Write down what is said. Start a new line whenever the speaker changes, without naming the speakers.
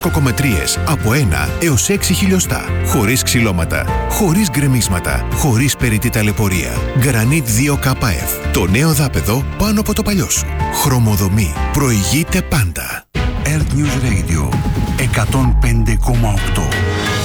Κοκομετρίες από 1 έως 6 χιλιοστά. Χωρίς ξυλώματα, χωρίς γκρεμίσματα, χωρίς περιττή ταλαιπωρία. Granit 2KF. Το νέο δάπεδο πάνω από το παλιό σου. Χρωμοδομή. Προηγείται πάντα.
Earth News Radio 105,8.